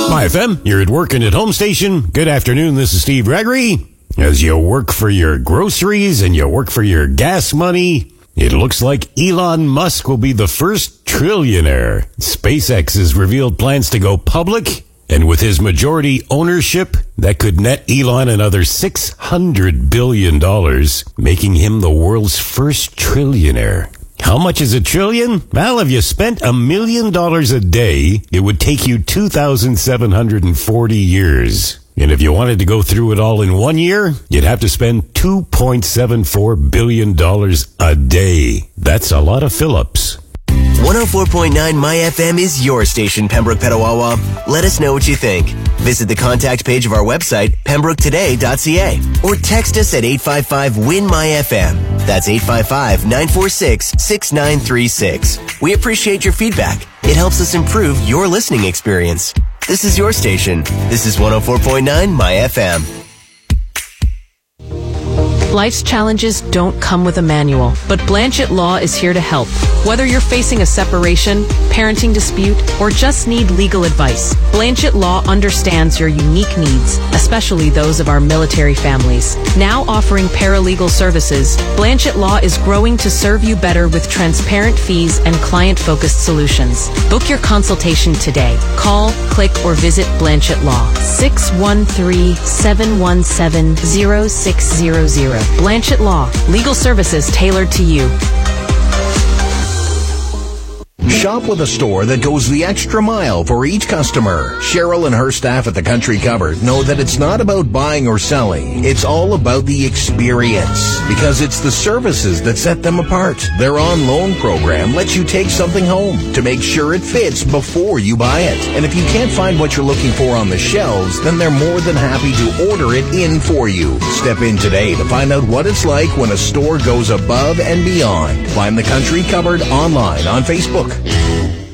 Hi FM, you're at work and at home station. Good afternoon, this is Steve Gregory. As you work for your groceries and you work for your gas money, it looks like Elon Musk will be the first trillionaire. SpaceX has revealed plans to go public, and with his majority ownership, that could net Elon another $600 billion, making him the world's first trillionaire. How much is a trillion? Well, if you spent $1 million a day, it would take you 2,740 years. And if you wanted to go through it all in 1 year, you'd have to spend $2.74 billion a day. That's a lot of Phillips. 104.9 My FM is your station, Pembroke Petawawa. Let us know what you think. Visit the contact page of our website, pembroketoday.ca, or text us at 855-WIN-MY-FM. That's 855-946-6936. We appreciate your feedback. It helps us improve your listening experience. This is your station. This is 104.9 My FM. Life's challenges don't come with a manual, but Blanchett Law is here to help. Whether you're facing a separation, parenting dispute, or just need legal advice, Blanchett Law understands your unique needs, especially those of our military families. Now offering paralegal services, Blanchett Law is growing to serve you better with transparent fees and client-focused solutions. Book your consultation today. Call, click, or visit Blanchett Law. 613-717-0600. Blanchett Law. Legal services tailored to you. Shop with a store that goes the extra mile for each customer. Cheryl and her staff at the Country Cupboard know that it's not about buying or selling. It's all about the experience, because it's the services that set them apart. Their on-loan program lets you take something home to make sure it fits before you buy it. And if you can't find what you're looking for on the shelves, then they're more than happy to order it in for you. Step in today to find out what it's like when a store goes above and beyond. Find the Country Cupboard online on Facebook.